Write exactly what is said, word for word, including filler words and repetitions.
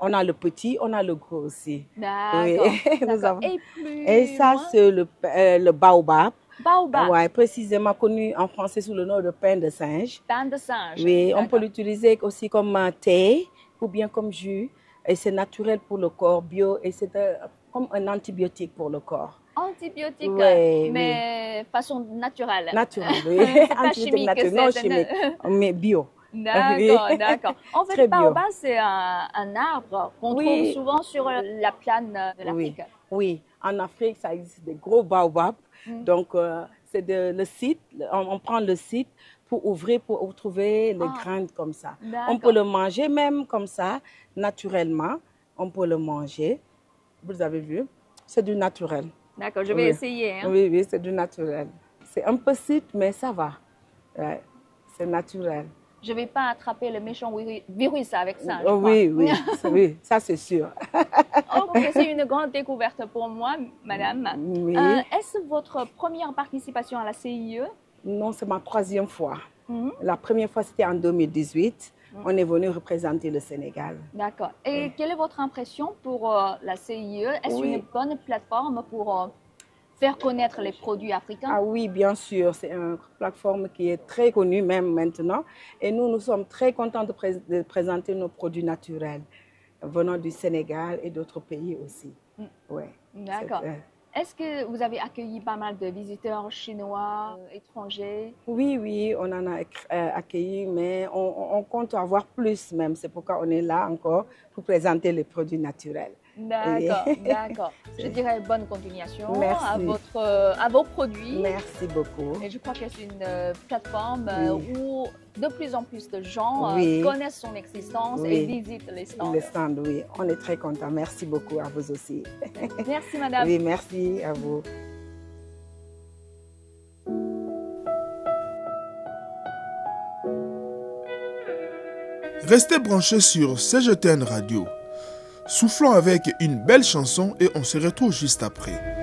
On a le petit, on a le gros aussi. D'accord. Oui. Nous D'accord. avons- Et plus Et ça, loin, c'est le, euh, le baobab. baobab, Ouais, précisément connu en français sous le nom de pain de singe. pain de singe. Oui, on peut D'accord. l'utiliser aussi comme un thé ou bien comme jus. Et c'est naturel pour le corps, bio, et c'est euh, comme un antibiotique pour le corps. Antibiotique, Oui, mais façon naturelle. Naturel, oui. C'est pas Antibiotique chimique, naturel, non c'est chimique, mais bio. D'accord, Oui. d'accord. En fait, Très le bio. baobab, c'est un, un arbre qu'on trouve Oui, souvent sur la plane de oui, l'Afrique. oui. En Afrique, ça existe des gros baobabs. Mm. Donc, euh, c'est de- le site, on, on prend le site pour ouvrir, pour trouver les Ah, graines comme ça. On peut d'accord. le manger même comme ça, naturellement. On peut le manger. Vous avez vu? C'est du naturel. D'accord, je vais Oui, essayer. Hein. oui, oui, c'est du naturel. C'est un peu site, mais ça va. Ouais, c'est naturel. Je ne vais pas attraper le méchant virus- virus avec ça, je Oh, crois. oui, oui, c'est- oui, ça c'est sûr. Ok, c'est une grande découverte pour moi, madame. Oui. Euh, Est-ce votre première participation à la C I E? Non, c'est ma troisième fois. Mhm. La première fois, c'était en deux mille dix-huit. Mhm. On est venu représenter le Sénégal. D'accord. Et Oui. quelle est votre impression pour euh, la C I E? Est-ce Oui. une bonne plateforme pour euh, faire connaître les produits africains? Ah oui, bien sûr, c'est une plateforme qui est très connue même maintenant. Et nous, nous sommes très contents de, pré- de présenter nos produits naturels venant du Sénégal et d'autres pays aussi. Mm. Ouais, D'accord. c'est, euh, Est-ce que vous avez accueilli pas mal de visiteurs chinois, euh, étrangers? Oui, oui, on en a écr- euh, accueilli, mais on, on- on compte avoir plus même. C'est pourquoi on est là encore pour présenter les produits naturels. D'accord, Oui. d'accord. Je C'est- dirais bonne continuation Merci. à, votre, euh, à vos produits. Merci beaucoup. Et je crois que c'est une euh, plateforme euh, Oui. où de plus en plus de gens euh, Oui. connaissent son existence Oui. et visitent les stands. Le stand, oui, on est très contents. Merci beaucoup à vous aussi. Merci madame. Oui, merci à vous. Restez branchés sur C G T N Radio. Soufflons avec une belle chanson et on se retrouve juste après.